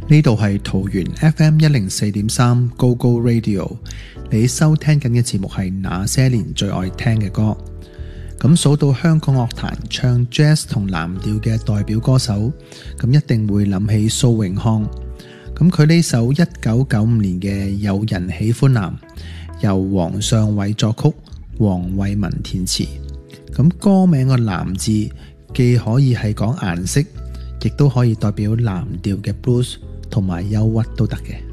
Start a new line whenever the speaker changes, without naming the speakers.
呢度係桃園 FM 104.3 Go Go Radio， 你收聽緊嘅節目係那些年最愛聽嘅歌。咁數到香港樂壇唱 Jazz 同藍調嘅代表歌手，咁一定會諗起蘇永康。咁佢呢首1995年嘅有人喜歡藍，由黃尚偉作曲，黃偉文填詞。咁歌名個藍字既可以係講顏色，亦都可以代表藍調嘅 blues 同埋憂鬱都得嘅。